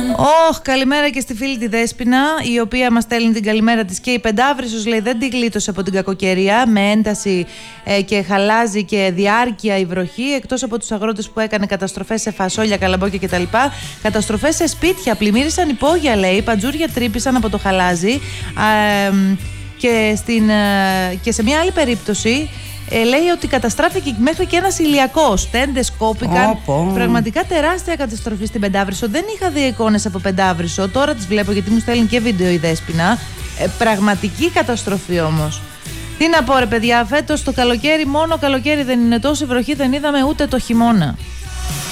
Καλημέρα και στη φίλη τη Δέσποινα, η οποία μας στέλνει την καλημέρα της. Και η Πεντάβρυσος, λέει, δεν τη γλίτωσε από την κακοκαιρία, με ένταση και χαλάζει και διάρκεια η βροχή, εκτός από τους αγρότες που έκανε καταστροφές σε φασόλια, καλαμπόκια κτλ. Καταστροφές σε σπίτια, πλημμύρισαν υπόγεια, λέει, παντζούρια τρύπησαν από το χαλάζι. Και σε μια άλλη περίπτωση λέει ότι καταστράφηκε μέχρι και ένας ηλιακός. Τέντες κόπηκαν. Πραγματικά τεράστια καταστροφή στην Πεντάβρυσο. Δεν είχα δει εικόνες από Πεντάβρυσο. Τώρα τις βλέπω γιατί μου στέλνει και βίντεο η Δέσποινα. Πραγματική καταστροφή όμως. Τι να πω, ρε παιδιά, φέτος το καλοκαίρι, μόνο καλοκαίρι δεν είναι, τόση βροχή δεν είδαμε ούτε το χειμώνα.